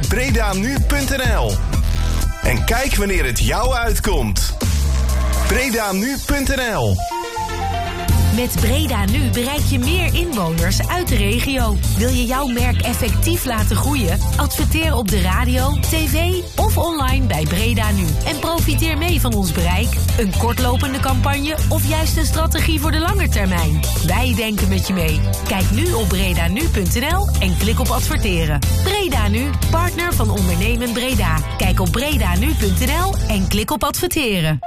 bredanu.nl. En kijk wanneer het jou uitkomt. bredanu.nl. Met Breda Nu bereik je meer inwoners uit de regio. Wil je jouw merk effectief laten groeien? Adverteer op de radio, tv of online bij Breda Nu. En profiteer mee van ons bereik, een kortlopende campagne of juist een strategie voor de lange termijn. Wij denken met je mee. Kijk nu op bredanu.nl en klik op adverteren. Breda Nu, partner van Ondernemen Breda. Kijk op bredanu.nl en klik op adverteren.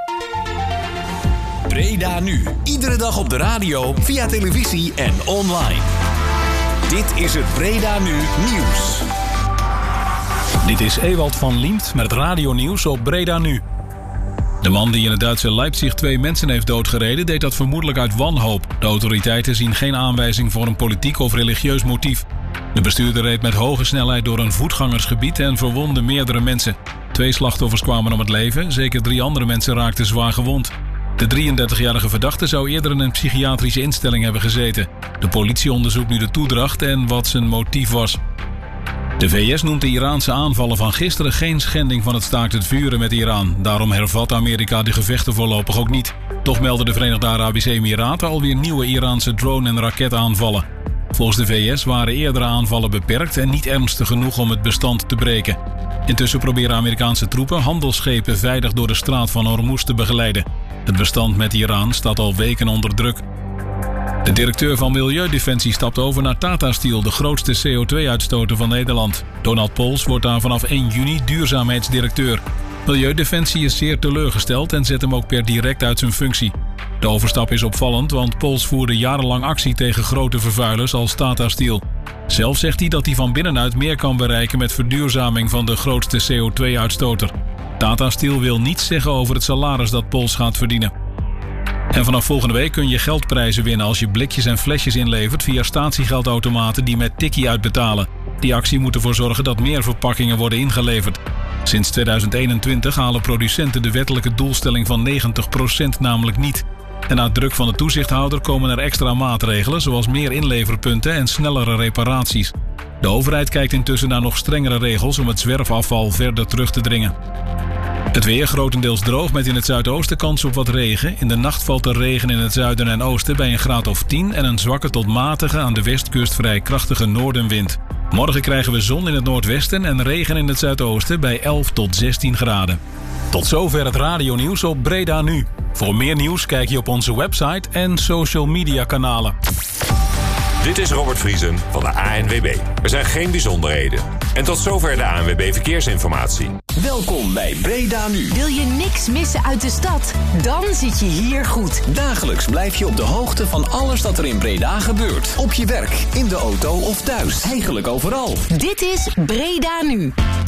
Breda Nu. Iedere dag op de radio, via televisie en online. Dit is het Breda Nu nieuws. Dit is Ewald van Liemt met het radionieuws op Breda Nu. De man die in het Duitse Leipzig 2 mensen heeft doodgereden, deed dat vermoedelijk uit wanhoop. De autoriteiten zien geen aanwijzing voor een politiek of religieus motief. De bestuurder reed met hoge snelheid door een voetgangersgebied en verwondde meerdere mensen. 2 slachtoffers kwamen om het leven, zeker 3 andere mensen raakten zwaar gewond. De 33-jarige verdachte zou eerder in een psychiatrische instelling hebben gezeten. De politie onderzoekt nu de toedracht en wat zijn motief was. De VS noemt de Iraanse aanvallen van gisteren geen schending van het staakt het vuren met Iran. Daarom hervat Amerika de gevechten voorlopig ook niet. Toch melden de Verenigde Arabische Emiraten alweer nieuwe Iraanse drone- en raketaanvallen. Volgens de VS waren eerdere aanvallen beperkt en niet ernstig genoeg om het bestand te breken. Intussen proberen Amerikaanse troepen handelsschepen veilig door de straat van Hormuz te begeleiden. Het bestand met Iran staat al weken onder druk. De directeur van Milieudefensie stapt over naar Tata Steel, de grootste CO2-uitstoter van Nederland. Donald Pols wordt daar vanaf 1 juni duurzaamheidsdirecteur. Milieudefensie is zeer teleurgesteld en zet hem ook per direct uit zijn functie. De overstap is opvallend, want Pols voerde jarenlang actie tegen grote vervuilers als Tata Steel. Zelf zegt hij dat hij van binnenuit meer kan bereiken met verduurzaming van de grootste CO2-uitstoter. Tata Steel wil niets zeggen over het salaris dat Pols gaat verdienen. En vanaf volgende week kun je geldprijzen winnen als je blikjes en flesjes inlevert via statiegeldautomaten die met tikkie uitbetalen. Die actie moet ervoor zorgen dat meer verpakkingen worden ingeleverd. Sinds 2021 halen producenten de wettelijke doelstelling van 90% namelijk niet. En na druk van de toezichthouder komen er extra maatregelen zoals meer inleverpunten en snellere reparaties. De overheid kijkt intussen naar nog strengere regels om het zwerfafval verder terug te dringen. Het weer grotendeels droog met in het zuidoosten kans op wat regen. In de nacht valt er regen in het zuiden en oosten bij een graad of 10 en een zwakke tot matige aan de westkust vrij krachtige noordenwind. Morgen krijgen we zon in het noordwesten en regen in het zuidoosten bij 11 tot 16 graden. Tot zover het radionieuws op Breda Nu. Voor meer nieuws kijk je op onze website en social media kanalen. Dit is Robert Vriesen van de ANWB. Er zijn geen bijzonderheden. En tot zover de ANWB Verkeersinformatie. Welkom bij Breda Nu. Wil je niks missen uit de stad? Dan zit je hier goed. Dagelijks blijf je op de hoogte van alles dat er in Breda gebeurt. Op je werk, in de auto of thuis. Eigenlijk overal. Dit is Breda Nu.